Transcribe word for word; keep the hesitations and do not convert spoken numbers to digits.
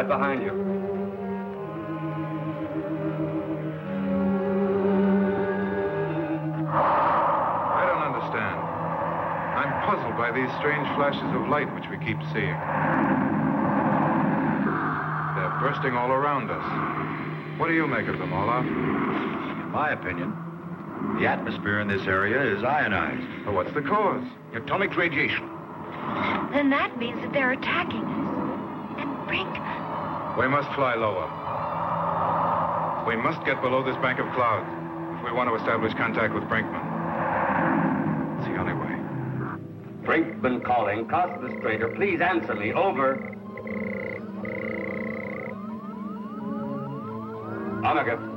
Right behind you. I don't understand. I'm puzzled by these strange flashes of light which we keep seeing. They're bursting all around us. What do you make of them, Olaf? In my opinion, the atmosphere in this area is ionized. Well, what's the cause? Atomic radiation. Then that means that they're attacking us. And Brinkman. We must fly lower. We must get below this bank of clouds if we want to establish contact with Brinkman. It's the only way. Brinkman calling. Cosmostrator, please answer me. Over. Omega.